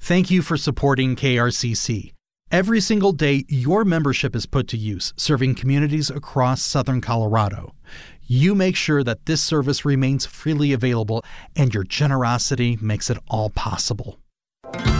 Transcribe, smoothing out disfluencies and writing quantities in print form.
Thank you for supporting KRCC. Every single day, your membership is put to use, serving communities across Southern Colorado. You make sure that this service remains freely available, and your generosity makes it all possible.